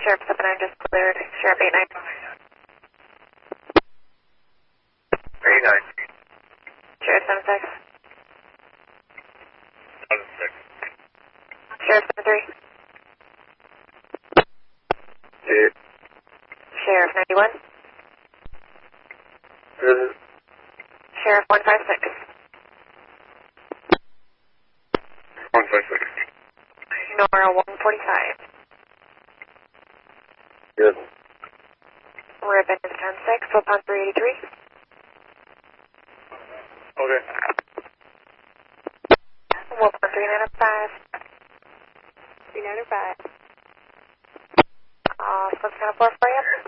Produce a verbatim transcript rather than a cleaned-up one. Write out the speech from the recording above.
Sheriff seven nine just cleared. Sheriff eight nine. eight nine. Sheriff seven six. seven six. Sheriff seven three. eight. Sheriff ninety-one. seven. Sheriff one five six. one five six. Nora one forty-five. Good. Ribbon is ten six. Philpon three eighty-three. Okay. Philpon three nine five. three nine five. Uh, Slim four for you.